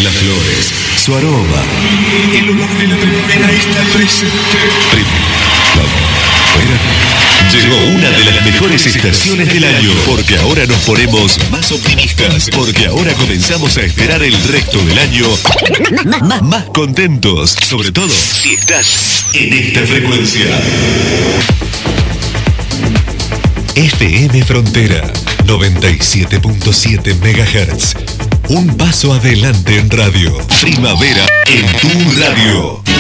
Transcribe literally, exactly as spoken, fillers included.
Las flores, su aroma. El olor de la primavera está presente. Primavera. Llegó una de las mejores estaciones del año, porque ahora nos ponemos más optimistas, porque ahora comenzamos a esperar el resto del año más, más contentos, sobre todo si estás en esta frecuencia. F M Frontera, noventa y siete punto siete megahertz. Un paso adelante en radio. Primavera en tu radio.